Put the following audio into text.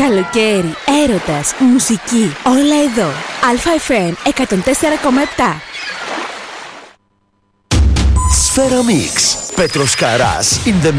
Καλοκαίρι, έρωτας, μουσική, όλα εδώ. Α.Φ.Μ. 104,7. Σφαίρα Μίξ. Πέτρος Καράς in the